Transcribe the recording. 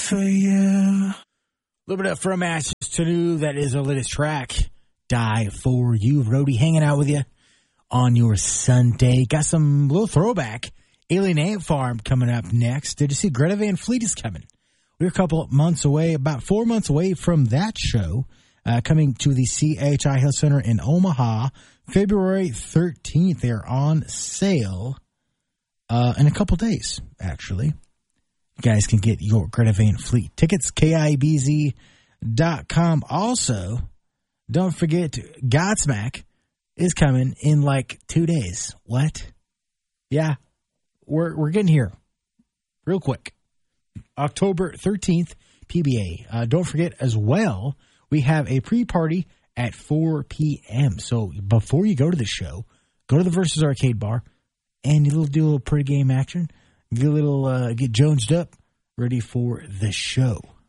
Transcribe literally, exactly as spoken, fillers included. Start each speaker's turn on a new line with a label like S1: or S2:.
S1: for you.
S2: A little bit up from Ashes to New. That is our latest track. Die for You. Rody hanging out with you on your Sunday. Got some little throwback. Alien Ant Farm coming up next. Did you see Greta Van Fleet is coming? We're a couple of months away, about four months away from that show. Uh, coming to the C H I Health Center in Omaha, February thirteenth. They're on sale uh, in a couple days, actually. You guys can get your Greta Van Fleet tickets, K I B Z dot com. Also, don't forget, Godsmack is coming in like two days. What? Yeah, we're we're getting here real quick. October thirteenth, P B A. Uh, don't forget as well, we have a pre-party at four p.m. So before you go to the show, go to the Versus Arcade Bar and you'll do a little pregame action. Get a little, uh, get jonesed up, ready for the show.